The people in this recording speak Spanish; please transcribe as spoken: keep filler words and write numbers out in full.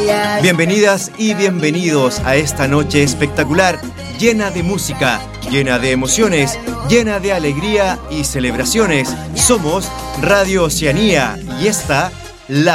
Bienvenidas y bienvenidos a esta noche espectacular, llena de música, llena de emociones, llena de alegría y celebraciones. Somos Radio Oceanía y esta, la